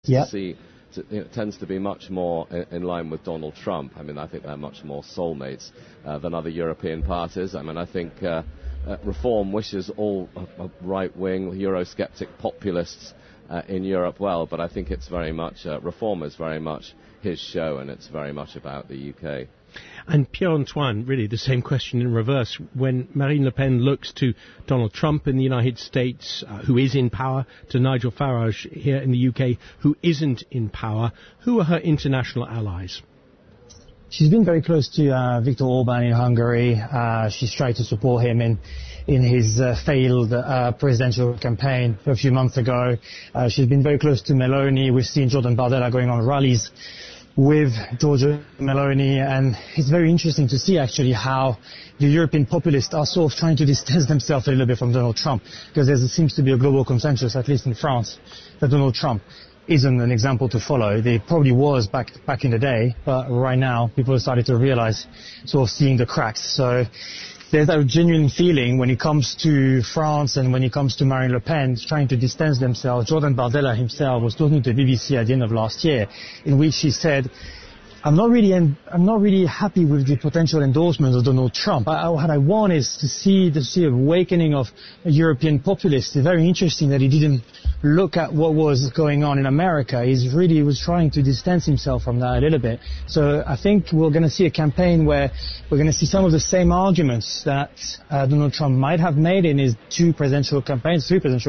Yeah. Tends to be much more in line with Donald Trump. I mean, I think they're much more soulmates than other European parties. I mean, I think Reform wishes all right-wing, Eurosceptic populists in Europe well, but I think it's very much, Reform is very much his show, and it's very much about the UK. And Pierre-Antoine, really the same question in reverse. When Marine Le Pen looks to Donald Trump in the United States, who is in power, to Nigel Farage here in the UK, who isn't in power, who are her international allies? She's been very close to Viktor Orban in Hungary. She's tried to support him in his failed presidential campaign a few months ago. She's been very close to Meloni. We've seen Jordan Bardella going on rallies with Giorgia Meloni, and it's very interesting to see actually how the European populists are sort of trying to distance themselves a little bit from Donald Trump, because there seems to be a global consensus, at least in France, that Donald Trump isn't an example to follow. There probably was back in the day, but right now people have started to realize, sort of seeing the cracks. So there's a genuine feeling when it comes to France and when it comes to Marine Le Pen trying to distance themselves. Jordan Bardella himself was talking to the BBC at the end of last year, in which he said, I'm not really happy with the potential endorsement of Donald Trump. What I want is to see the awakening of European populists. It's very interesting that he didn't look at what was going on in America. He was trying to distance himself from that a little bit. So I think we're going to see a campaign where we're going to see some of the same arguments that Donald Trump might have made in his three presidential campaigns,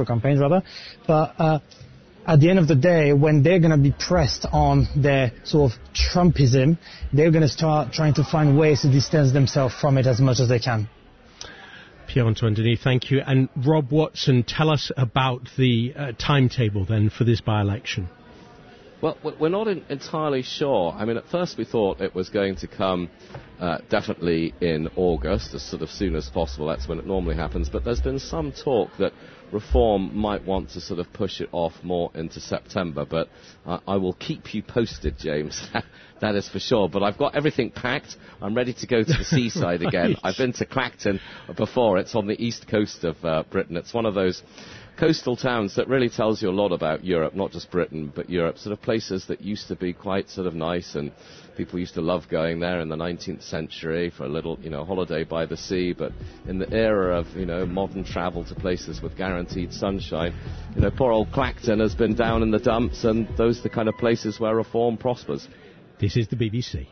but at the end of the day, when they're going to be pressed on their sort of Trumpism, they're going to start trying to find ways to distance themselves from it as much as they can. Pierre-Antoine Denis, thank you. And Rob Watson, tell us about the timetable then for this by-election. Well, we're not entirely sure. I mean, at first we thought it was going to come definitely in August, as sort of soon as possible. That's when it normally happens. But there's been some talk that Reform might want to sort of push it off more into September. But I will keep you posted, James. That is for sure. But I've got everything packed. I'm ready to go to the seaside again. I've been to Clacton before. It's on the east coast of Britain. It's one of those coastal towns that really tells you a lot about Europe, not just Britain, but Europe, sort of places that used to be quite sort of nice, and people used to love going there in the 19th century for a little, holiday by the sea. But in the era of, modern travel to places with guaranteed sunshine, poor old Clacton has been down in the dumps, and those are the kind of places where Reform prospers. This is the BBC.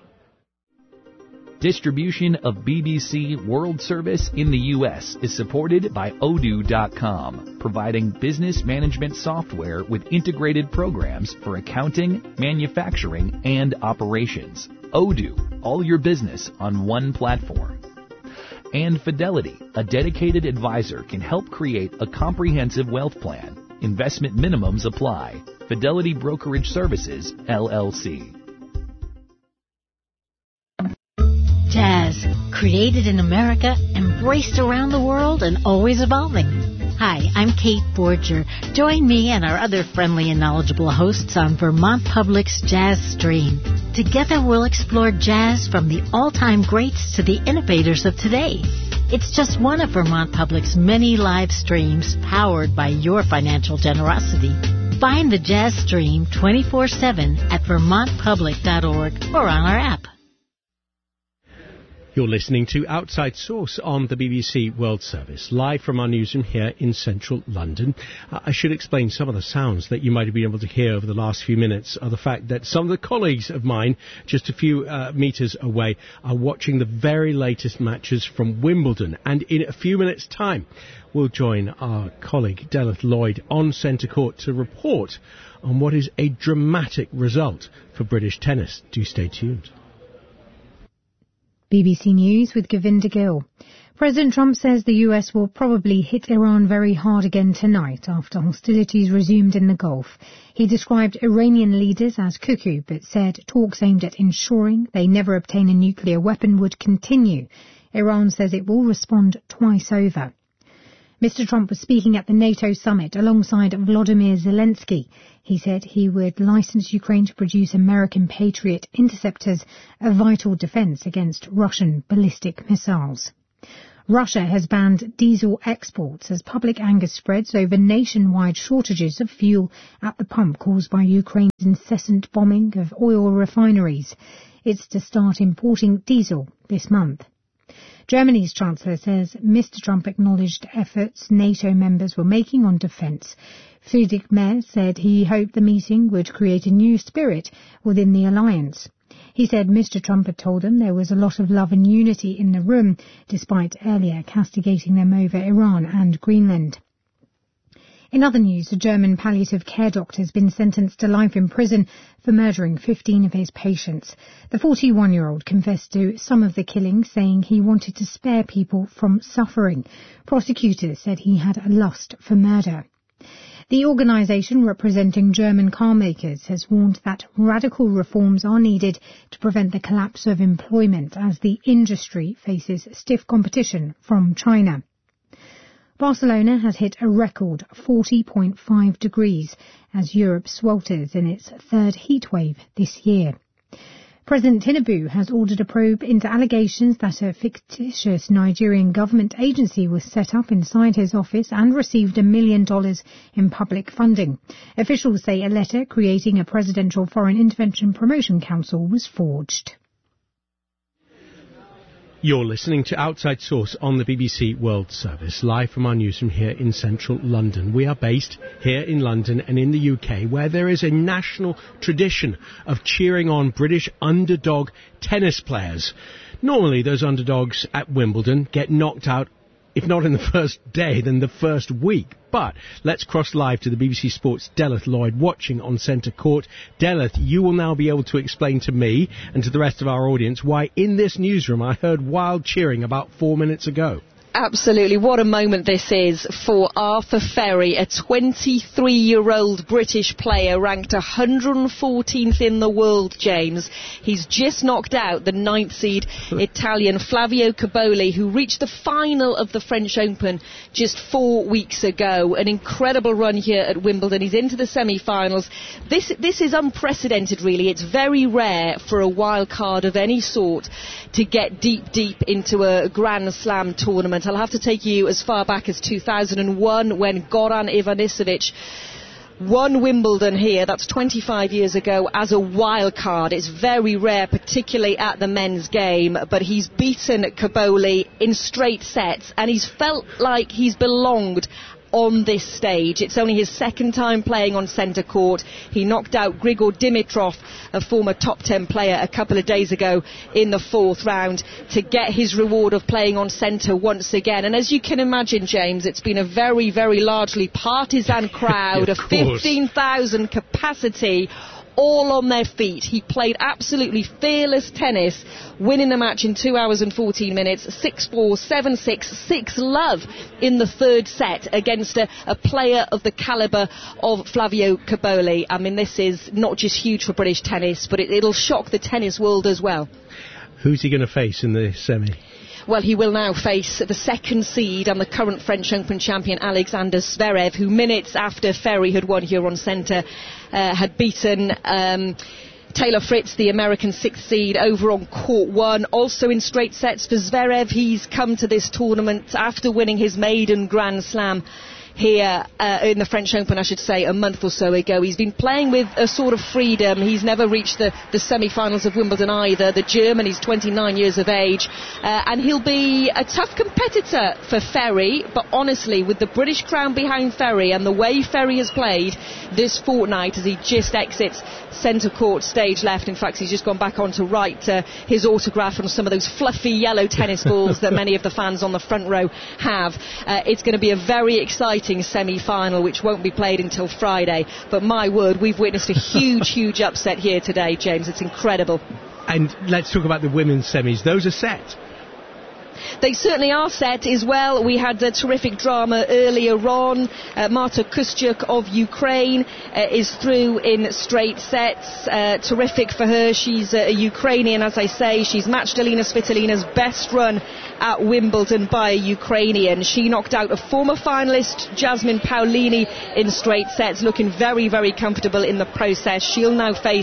Distribution of BBC World Service in the U.S. is supported by Odoo.com, providing business management software with integrated programs for accounting, manufacturing, and operations. Odoo, all your business on one platform. And Fidelity, a dedicated advisor, can help create a comprehensive wealth plan. Investment minimums apply. Fidelity Brokerage Services, LLC. Jazz, created in America, embraced around the world, and always evolving. Hi, I'm Kate Borger. Join me and our other friendly and knowledgeable hosts on Vermont Public's Jazz Stream. Together we'll explore jazz from the all-time greats to the innovators of today. It's just one of Vermont Public's many live streams powered by your financial generosity. Find the Jazz Stream 24/7 at vermontpublic.org or on our app. You're listening to Outside Source on the BBC World Service, live from our newsroom here in central London. I should explain some of the sounds that you might have been able to hear over the last few minutes are the fact that some of the colleagues of mine, just a few metres away, are watching the very latest matches from Wimbledon. And in a few minutes' time, we'll join our colleague Delith Lloyd on centre court to report on what is a dramatic result for British tennis. Do stay tuned. BBC News with Govinda Gill. President Trump says the US will probably hit Iran very hard again tonight after hostilities resumed in the Gulf. He described Iranian leaders as cuckoo, but said talks aimed at ensuring they never obtain a nuclear weapon would continue. Iran says it will respond twice over. Mr. Trump was speaking at the NATO summit alongside Volodymyr Zelensky. He said he would license Ukraine to produce American Patriot interceptors, a vital defense against Russian ballistic missiles. Russia has banned diesel exports as public anger spreads over nationwide shortages of fuel at the pump caused by Ukraine's incessant bombing of oil refineries. It's to start importing diesel this month. Germany's Chancellor says Mr. Trump acknowledged efforts NATO members were making on defence. Friedrich Merz said he hoped the meeting would create a new spirit within the alliance. He said Mr. Trump had told them there was a lot of love and unity in the room, despite earlier castigating them over Iran and Greenland. In other news, a German palliative care doctor has been sentenced to life in prison for murdering 15 of his patients. The 41-year-old confessed to some of the killings, saying he wanted to spare people from suffering. Prosecutors said he had a lust for murder. The organisation representing German car makers has warned that radical reforms are needed to prevent the collapse of employment as the industry faces stiff competition from China. Barcelona has hit a record 40.5 degrees as Europe swelters in its third heatwave this year. President Tinubu has ordered a probe into allegations that a fictitious Nigerian government agency was set up inside his office and received $1 million in public funding. Officials say a letter creating a Presidential Foreign Intervention Promotion Council was forged. You're listening to Outside Source on the BBC World Service, live from our newsroom here in central London. We are based here in London and in the UK, where there is a national tradition of cheering on British underdog tennis players. Normally, those underdogs at Wimbledon get knocked out, if not in the first day, then the first week. But let's cross live to the BBC Sports' Delith Lloyd, watching on centre court. Delith, you will now be able to explain to me and to the rest of our audience why in this newsroom I heard wild cheering about 4 minutes ago. Absolutely. What a moment this is for Arthur Ferry, a 23-year-old British player ranked 114th in the world, James. He's just knocked out the 9th seed Italian Flavio Cobolli, who reached the final of the French Open just 4 weeks ago. An incredible run here at Wimbledon. He's into the semi-finals. This is unprecedented, really. It's very rare for a wild card of any sort to get deep into a Grand Slam tournament. I'll have to take you as far back as 2001 when Goran Ivanisevic won Wimbledon here. That's 25 years ago as a wild card. It's very rare, particularly at the men's game, but he's beaten Cobolli in straight sets and he's felt like he's belonged on this stage. It's only his second time playing on centre court. He knocked out Grigor Dimitrov, a former top 10 player, a couple of days ago in the 4th round to get his reward of playing on centre once again. And as you can imagine, James, it's been a very, very largely partisan crowd, a 15,000 capacity, all on their feet. He played absolutely fearless tennis, winning the match in 2 hours and 14 minutes, 6-4, 7-6, 6-love in the 3rd set against a player of the calibre of Flavio Cobolli. I mean, this is not just huge for British tennis, but it'll shock the tennis world as well. Who's he going to face in the semi? Well, he will now face the 2nd seed and the current French Open champion Alexander Zverev, who minutes after Ferry had won here on centre had beaten Taylor Fritz, the American 6th seed, over on court 1. Also in straight sets for Zverev. He's come to this tournament after winning his maiden Grand Slam here in the French Open, I should say, a month or so ago. He's been playing with a sort of freedom. He's never reached the semi-finals of Wimbledon either. The German, he's 29 years of age, and he'll be a tough competitor for Ferry, but honestly, with the British crown behind Ferry and the way Ferry has played this fortnight as he just exits centre court stage left, in fact he's just gone back on to write his autograph on some of those fluffy yellow tennis balls that many of the fans on the front row have. It's going to be a very exciting semi-final which won't be played until Friday, but my word, we've witnessed a huge upset here today, James. It's incredible. And let's talk about the women's semis. Those are set. They certainly are set as well. We had terrific drama earlier on. Marta Kustyuk of Ukraine is through in straight sets. Terrific for her. She's a Ukrainian, as I say. She's matched Alina Svitolina's best run at Wimbledon by a Ukrainian. She knocked out a former finalist, Jasmine Paolini, in straight sets, looking very, very comfortable in the process. She'll now face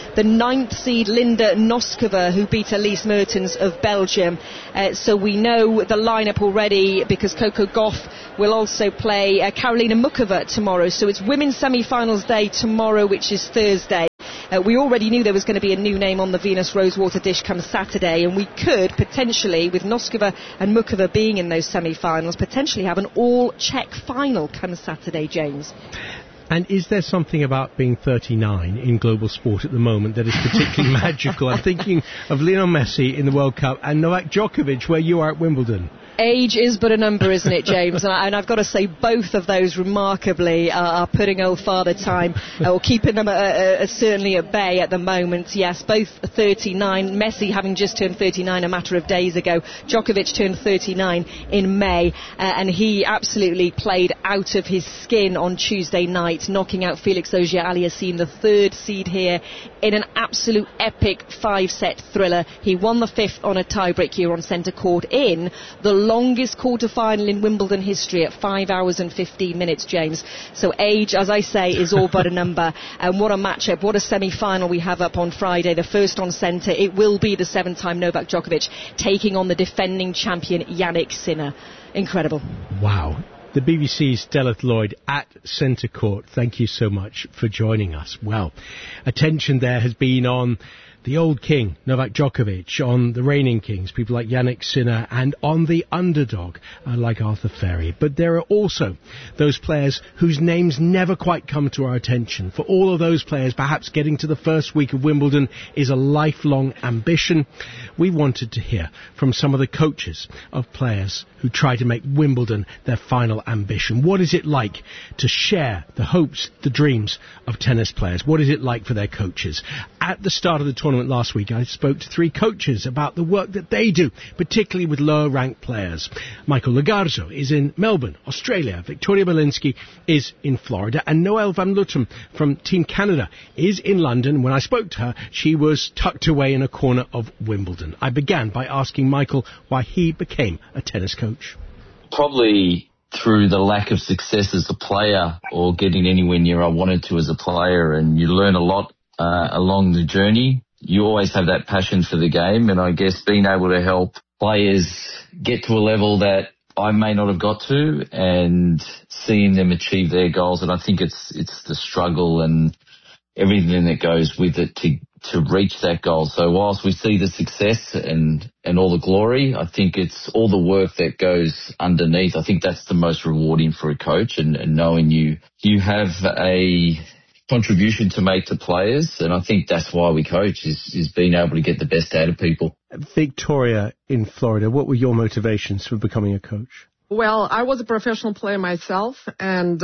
the 9th seed Linda Noskova, who beat Elise Mertens of Belgium. So we know the lineup already because Coco Gauff will also play Karolina Muchova tomorrow. So it's women's semi-finals day tomorrow, which is Thursday. We already knew there was going to be a new name on the Venus Rosewater dish come Saturday, and we could potentially, with Noskova and Muchova being in those semi-finals, potentially have an all-Czech final come Saturday, James. And is there something about being 39 in global sport at the moment that is particularly magical? I'm thinking of Lionel Messi in the World Cup and Novak Djokovic, where you are at Wimbledon. Age is but a number, isn't it, James? And I've got to say, both of those remarkably are putting old Father Time, or keeping them certainly at bay at the moment. Yes, both 39. Messi having just turned 39 a matter of days ago. Djokovic turned 39 in May, and he absolutely played out of his skin on Tuesday night, knocking out Felix Auger-Aliassime, the 3rd seed here, in an absolute epic 5-set thriller. He won the 5th on a tiebreak here on centre court in the longest quarter-final in Wimbledon history at 5 hours and 15 minutes, James. So age, as I say, is all but a number. And what a matchup, what a semi-final we have up on Friday, the first on centre. It will be the 7-time Novak Djokovic taking on the defending champion Jannik Sinner. Incredible. Wow. The BBC's Delith Lloyd at centre court. Thank you so much for joining us. Well, attention there has been on the old king, Novak Djokovic, on the reigning kings, people like Jannik Sinner, and on the underdog, like Arthur Ferry. But there are also those players whose names never quite come to our attention. For all of those players, perhaps getting to the first week of Wimbledon is a lifelong ambition. We wanted to hear from some of the coaches of players who try to make Wimbledon their final ambition. What is it like to share the hopes, the dreams of tennis players? What is it like for their coaches? At the start of the tournament last week, I spoke to 3 coaches about the work that they do, particularly with lower-ranked players. Michael Lagarzo is in Melbourne, Australia. Victoria Belinsky is in Florida. And Noelle van Lutem from Team Canada is in London. When I spoke to her, she was tucked away in a corner of Wimbledon. I began by asking Michael why he became a tennis coach. Probably through the lack of success as a player or getting anywhere near I wanted to as a player, and you learn a lot along the journey. You always have that passion for the game, and I guess being able to help players get to a level that I may not have got to and seeing them achieve their goals. And I think it's the struggle and everything that goes with it to reach that goal. So whilst we see the success and all the glory, I think it's all the work that goes underneath. I think that's the most rewarding for a coach, and knowing you have a contribution to make to players, and I think that's why we coach, is being able to get the best out of people. Victoria in Florida, what were your motivations for becoming a coach? Well, I was a professional player myself, and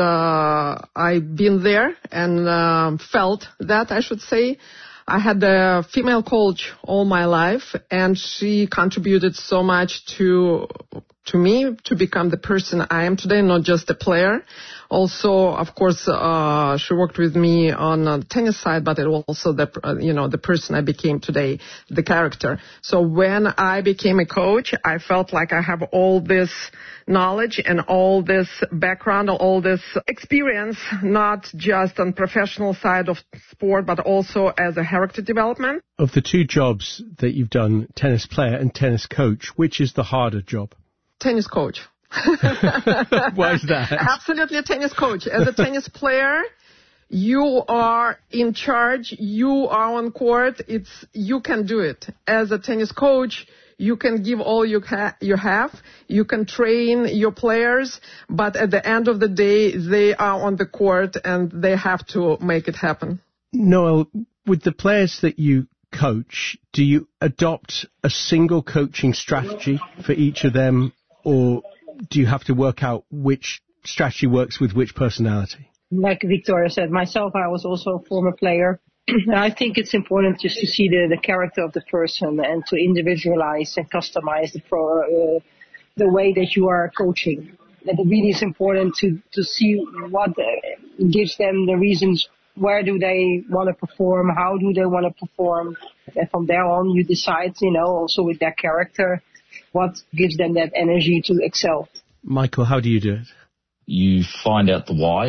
I've been there and felt that, I should say. I had a female coach all my life, and she contributed so much to me to become the person I am today, not just a player. Also, of course, she worked with me on the tennis side, but it was also the person I became today, the character. So when I became a coach, I felt like I have all this knowledge and all this background, all this experience, not just on professional side of sport, but also as a character development. Of the 2 jobs that you've done, tennis player and tennis coach, which is the harder job? Tennis coach. Why is that? Absolutely a tennis coach. As a tennis player, you are in charge, you are on court, you can do it. As a tennis coach, you can give all you have, you can train your players, but at the end of the day, they are on the court and they have to make it happen. Noelle, with the players that you coach, do you adopt a single coaching strategy for each of them, or do you have to work out which strategy works with which personality? Like Victoria said, myself, I was also a former player. And I think it's important just to see the character of the person and to individualize and customize the way that you are coaching. That it really is important to see what gives them the reasons. Where do they want to perform? How do they want to perform? And from there on, you decide, also with their character, what gives them that energy to excel. Michael, how do you do it? you find out the why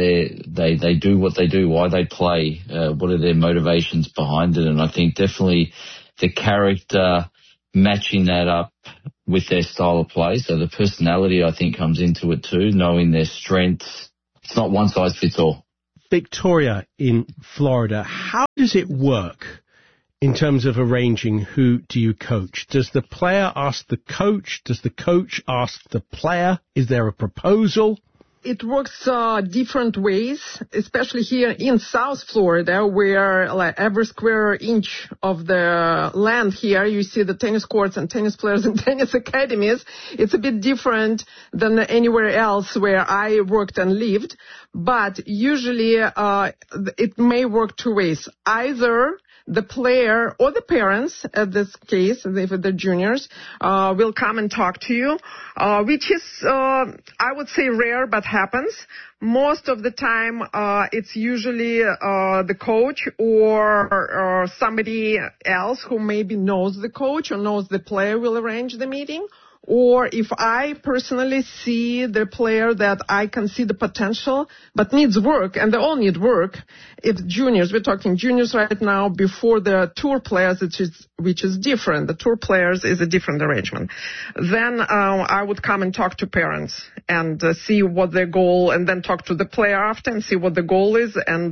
they do what they do, why they play, what are their motivations behind it. And I think definitely the character matching that up with their style of play. So the personality, I think, comes into it too, knowing their strengths. It's not one size fits all. Victoria in Florida, how does it work in terms of arranging who do you coach? Does the player ask the coach? Does the coach ask the player? Is there a proposal? It works different ways, especially here in South Florida, where like every square inch of the land here, you see the tennis courts and tennis players and tennis academies. It's a bit different than anywhere else where I worked and lived. But usually it may work two ways. Either the player or the parents, in this case, if they're juniors, will come and talk to you, which is, I would say, rare, but happens. Most of the time, it's usually the coach or somebody else who maybe knows the coach or knows the player will arrange the meeting. Or if I personally see the player that I can see the potential, but needs work, and they all need work. If juniors, we're talking juniors right now, before the tour players, which is different. The tour players is a different arrangement. Then I would come and talk to parents and see what their goal, and then talk to the player after and see what the goal is and,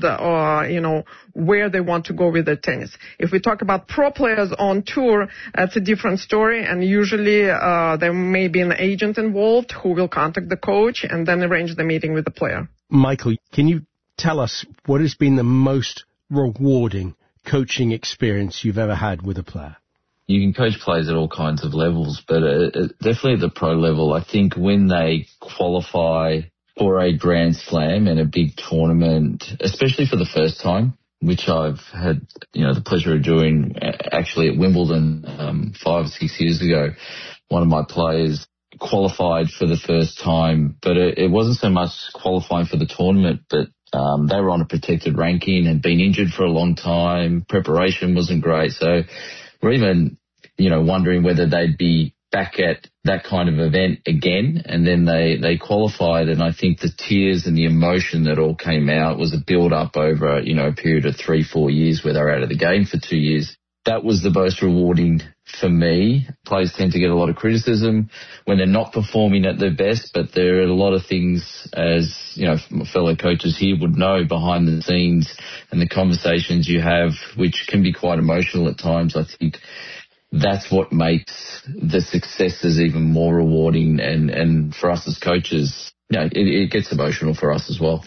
where they want to go with their tennis. If we talk about pro players on tour, that's a different story, and usually there may be an agent involved who will contact the coach and then arrange the meeting with the player. Michael, can you tell us what has been the most rewarding coaching experience you've ever had with a player? You can coach players at all kinds of levels, but definitely at the pro level, I think when they qualify for a Grand Slam and a big tournament, especially for the first time, which I've had, the pleasure of doing actually at Wimbledon 5 or 6 years ago. One of my players qualified for the first time, but it wasn't so much qualifying for the tournament, but they were on a protected ranking and been injured for a long time. Preparation wasn't great. So we're even, wondering whether they'd be back at that kind of event again. And then they qualified. And I think the tears and the emotion that all came out was a build up over, a period of 3-4 years where they were out of the game for 2 years. That was the most rewarding for me. Players tend to get a lot of criticism when they're not performing at their best, but there are a lot of things, as fellow coaches here would know, behind the scenes and the conversations you have, which can be quite emotional at times. I think that's what makes the successes even more rewarding, and for us as coaches, it gets emotional for us as well.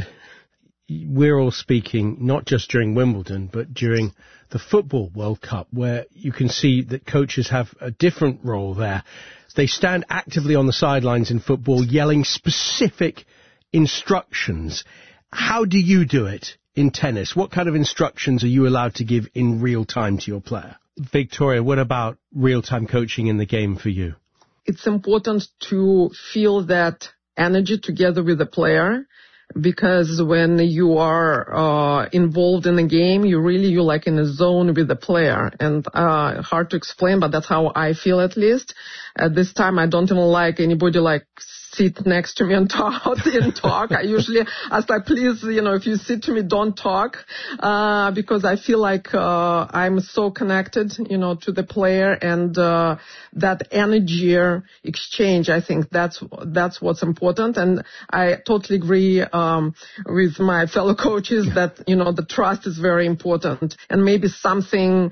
We're all speaking not just during Wimbledon, but during the Football World Cup, where you can see that coaches have a different role there. They stand actively on the sidelines in football, yelling specific instructions. How do you do it in tennis? What kind of instructions are you allowed to give in real time to your player? Victoria, what about real-time coaching in the game for you? It's important to feel that energy together with the player, because when you are involved in a game, you're like in a zone with the player. And hard to explain, but that's how I feel at least. At this time, I don't even like anybody sit next to me and talk. I usually ask please, if you sit to me, don't talk, because I feel like I'm so connected, to the player, and that energy exchange, I think that's what's important. And I totally agree with my fellow coaches that, the trust is very important, and maybe something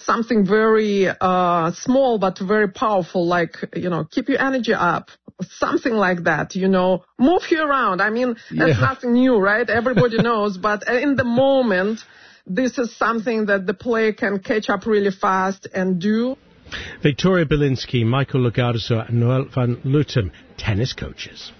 very small but very powerful, like, keep your energy up. Something like that, move you around. I mean, that's nothing new, right? Everybody knows. But in the moment, this is something that the player can catch up really fast and do. Victoria Bielinski, Michael Logarzo, and Noel van Lutem, tennis coaches.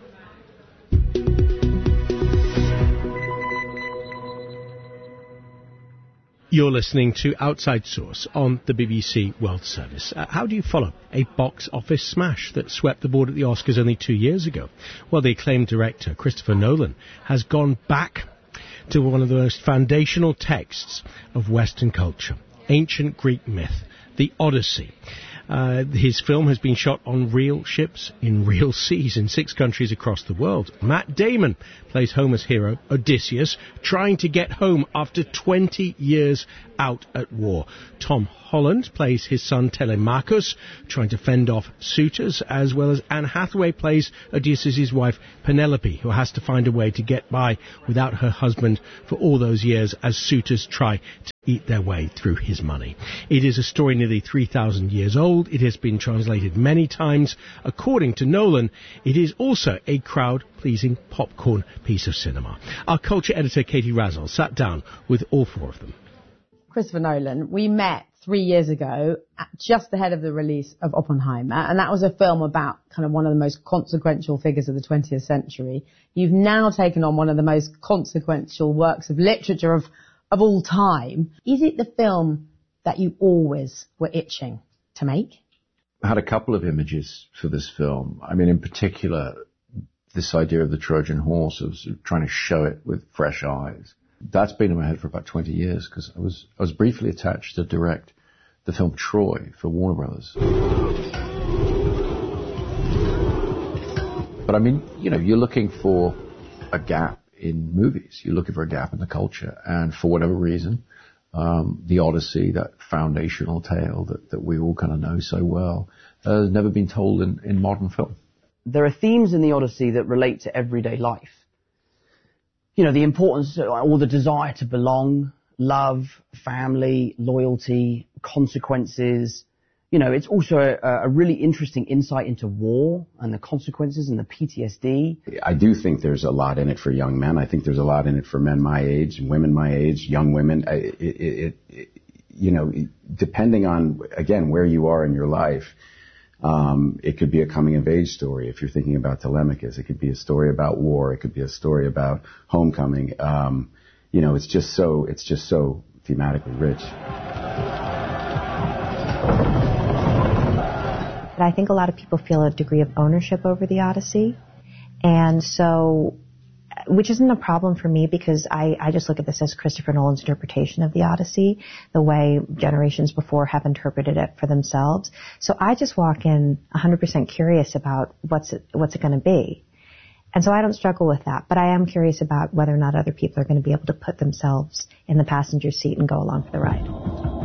You're listening to Outside Source on the BBC World Service. How do you follow a box office smash that swept the board at the Oscars only 2 years ago? Well, the acclaimed director, Christopher Nolan, has gone back to one of the most foundational texts of Western culture, ancient Greek myth, the Odyssey. His film has been shot on real ships in real seas in 6 countries across the world. Matt Damon plays Homer's hero, Odysseus, trying to get home after 20 years out at war. Tom Holland plays his son Telemachus, trying to fend off suitors, as well as Anne Hathaway plays Odysseus' wife Penelope, who has to find a way to get by without her husband for all those years as suitors try to eat their way through his money. It is a story nearly 3,000 years old. It has been translated many times. According to Nolan, it is also a crowd-pleasing popcorn piece of cinema. Our culture editor, Katie Razzle, sat down with all 4 of them. Christopher Nolan, we met 3 years ago, just ahead of the release of Oppenheimer, and that was a film about kind of one of the most consequential figures of the 20th century. You've now taken on one of the most consequential works of literature of all time. Is it the film that you always were itching to make? I had a couple of images for this film. I mean, in particular, this idea of the Trojan horse, of trying to show it with fresh eyes. That's been in my head for about 20 years because I was briefly attached to direct the film Troy for Warner Brothers. But I mean, you know, you're looking for a gap in movies. You're looking for a gap in the culture. And for whatever reason, the Odyssey, that foundational tale that we all kind of know so well, has never been told in modern film. There are themes in the Odyssey that relate to everyday life. You know, the importance or the desire to belong, love, family, loyalty, consequences. You know, it's also a really interesting insight into war and the consequences and the PTSD. I do think there's a lot in it for young men. I think there's a lot in it for men my age, women my age, young women. You know, depending on, again, where you are in your life, it could be a coming-of-age story. If you're thinking about Telemachus, it could be a story about war. It could be a story about homecoming. You know, it's just so thematically rich. But I think a lot of people feel a degree of ownership over the Odyssey, and so, which isn't a problem for me because I just look at this as Christopher Nolan's interpretation of the Odyssey, the way generations before have interpreted it for themselves. So I just walk in 100% curious about what's it going to be. And so I don't struggle with that, but I am curious about whether or not other people are going to be able to put themselves in the passenger seat and go along for the ride.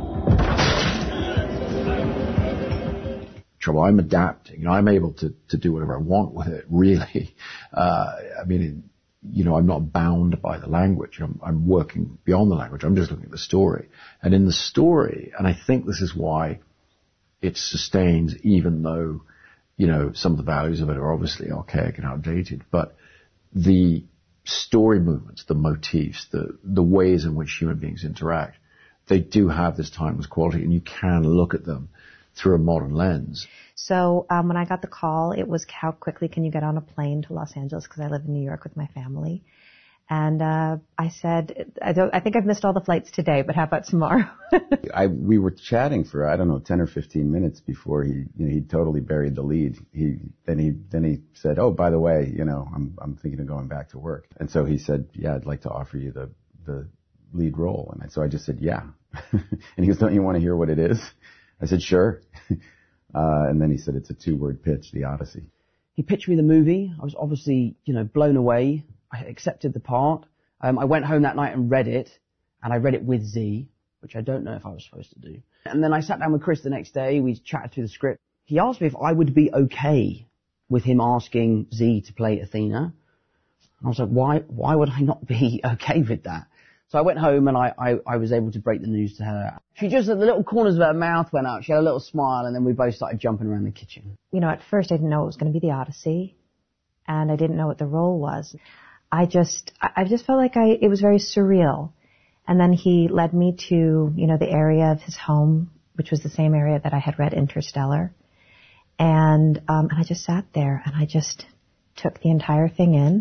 Trouble, I'm adapting. You know, I'm able to do whatever I want with it, really. I mean, you know, I'm not bound by the language. I'm working beyond the language. I'm just looking at the story. And in the story, and I think this is why it sustains, even though, you know, some of the values of it are obviously archaic and outdated, but the story movements, the motifs, the ways in which human beings interact, they do have this timeless quality, and you can look at them through a modern lens. So when I got the call, it was how quickly can you get on a plane to Los Angeles, because I live in New York with my family. And I said, I think I've missed all the flights today, but how about tomorrow? We were chatting for, I don't know, 10 or 15 minutes before he totally buried the lead. Then he said, oh, by the way, you know, I'm thinking of going back to work. And so he said, yeah, I'd like to offer you the lead role. And so I just said, yeah. And he goes, don't you want to hear what it is? I said, sure. And then he said, it's a 2-word pitch, The Odyssey. He pitched me the movie. I was obviously, you know, blown away. I accepted the part. I went home that night and read it, and I read it with Z, which I don't know if I was supposed to do. And then I sat down with Chris the next day. We chatted through the script. He asked me if I would be okay with him asking Z to play Athena. And I was like, why would I not be okay with that? So I went home and I was able to break the news to her. She just, the little corners of her mouth went up. She had a little smile, and then we both started jumping around the kitchen. You know, at first I didn't know it was going to be The Odyssey, and I didn't know what the role was. I just felt like it was very surreal. And then he led me to, you know, the area of his home, which was the same area that I had read Interstellar. And I just sat there and I just took the entire thing in.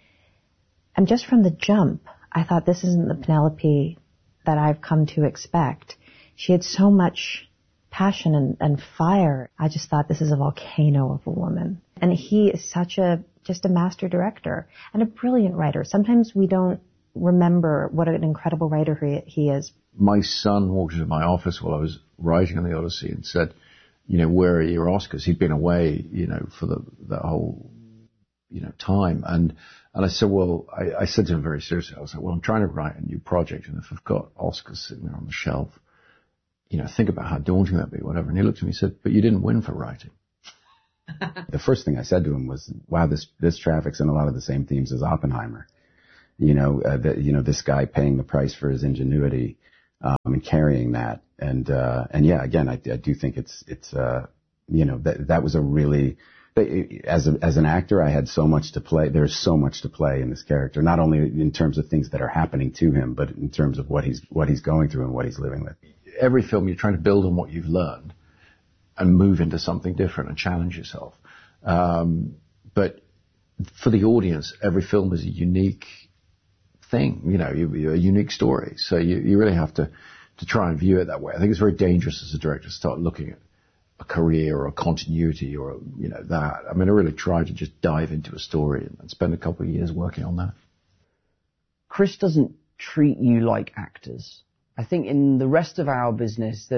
And just from the jump, I thought, this isn't the Penelope that I've come to expect. She had so much passion and fire. I just thought, this is a volcano of a woman. And he is just a master director and a brilliant writer. Sometimes we don't remember what an incredible writer he is. My son walked into my office while I was writing on the Odyssey and said, where are your Oscars? He'd been away, for the whole, time. And I said, I said to him very seriously, I was like, well, I'm trying to write a new project, and if I've got Oscars sitting there on the shelf, think about how daunting that'd be, whatever. And he looked at me and said, but you didn't win for writing. The first thing I said to him was, wow, this traffics in a lot of the same themes as Oppenheimer. This guy paying the price for his ingenuity, and carrying that. And yeah, again, I do think that was a really, as an actor, I had so much to play. There's so much to play in this character, not only in terms of things that are happening to him, but in terms of what he's going through and what he's living with. Every film, you're trying to build on what you've learned and move into something different and challenge yourself. But for the audience, every film is a unique thing, a unique story. So you really have to try and view it that way. I think it's very dangerous as a director to start looking at a career or a continuity or, that. I mean, I really try to just dive into a story and spend a couple of years working on that. Chris doesn't treat you like actors. I think in the rest of our business,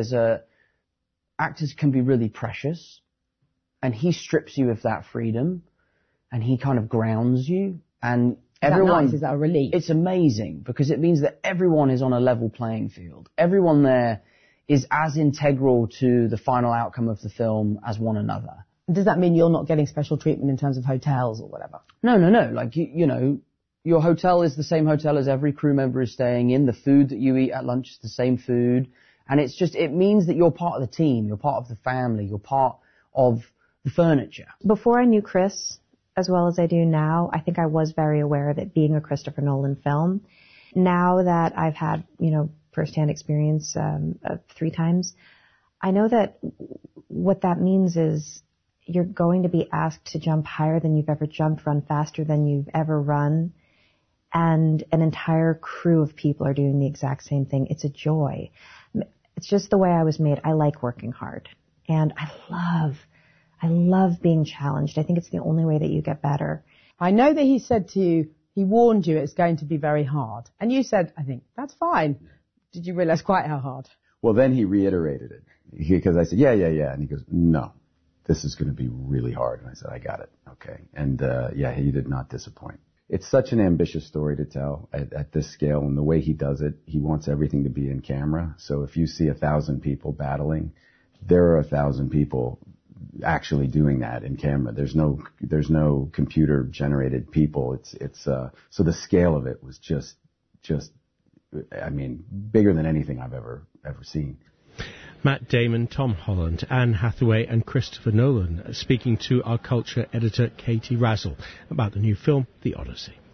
actors can be really precious, and he strips you of that freedom, and he kind of grounds you, and everyone, is that a relief? It's amazing, because it means that everyone is on a level playing field. Everyone there is as integral to the final outcome of the film as one another. Does that mean you're not getting special treatment in terms of hotels or whatever? No. Like, your hotel is the same hotel as every crew member is staying in. The food that you eat at lunch is the same food. And it means that you're part of the team, you're part of the family, you're part of the furniture. Before I knew Chris as well as I do now, I think I was very aware of it being a Christopher Nolan film. Now that I've had, firsthand experience 3 times, I know that what that means is you're going to be asked to jump higher than you've ever jumped, run faster than you've ever run, and an entire crew of people are doing the exact same thing. It's a joy. It's just the way I was made. I like working hard, and I love being challenged. I think it's the only way that you get better. I know that he said to you, he warned you it's going to be very hard. And you said, I think, that's fine. Did you realize quite how hard? Well, then he reiterated it, because I said, yeah. And he goes, no, this is going to be really hard. And I said, I got it. Okay. And he did not disappoint. It's such an ambitious story to tell at this scale, and the way he does it, he wants everything to be in camera. So if you see 1,000 people battling, there are 1,000 people actually doing that in camera. There's no computer generated people. So the scale of it was just, I mean, bigger than anything I've ever seen. Matt Damon, Tom Holland, Anne Hathaway and Christopher Nolan speaking to our culture editor Katie Razzle about the new film, The Odyssey.